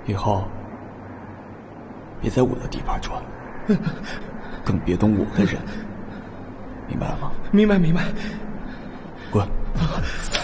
以后别在我的地盘转，更别动我的人，明白了吗？ 明白。 滚！